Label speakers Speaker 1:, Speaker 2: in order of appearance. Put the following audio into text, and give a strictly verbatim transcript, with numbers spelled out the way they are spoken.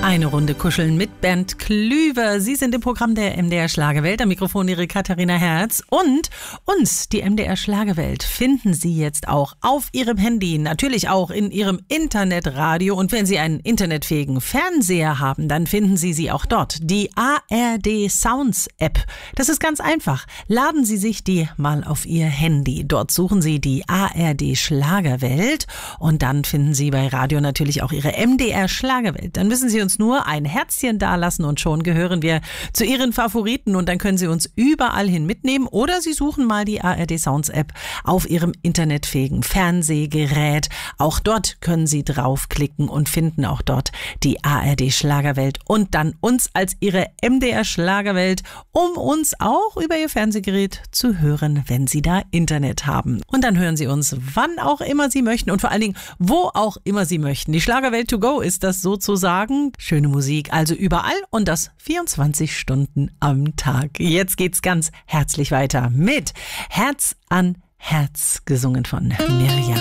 Speaker 1: Eine Runde kuscheln mit Bernd Klüver. Sie sind im Programm der M D R Schlagerwelt. Am Mikrofon Ihre Katharina Herz. Und uns, die M D R Schlagerwelt, finden Sie jetzt auch auf Ihrem Handy, natürlich auch in Ihrem Internetradio. Und wenn Sie einen internetfähigen Fernseher haben, dann finden Sie sie auch dort. Die A R D Sounds App. Das ist ganz einfach. Laden Sie sich die mal auf Ihr Handy. Dort suchen Sie die A R D Schlagerwelt und dann finden Sie bei Radio natürlich auch Ihre M D R Schlagerwelt. Dann müssen Sie uns nur ein Herzchen dalassen und schon gehören wir zu Ihren Favoriten und dann können Sie uns überall hin mitnehmen oder Sie suchen mal die A R D Sounds App auf Ihrem internetfähigen Fernsehgerät. Auch dort können Sie draufklicken und finden auch dort die A R D Schlagerwelt und dann uns als Ihre M D R Schlagerwelt, um uns auch über Ihr Fernsehgerät zu hören, wenn Sie da Internet haben. Und dann hören Sie uns wann auch immer Sie möchten und vor allen Dingen wo auch immer Sie möchten. Die Schlagerwelt to go ist das sozusagen. Schöne Musik, also überall und das vierundzwanzig Stunden am Tag. Jetzt geht's ganz herzlich weiter mit Herz an Herz, gesungen von Mirjam.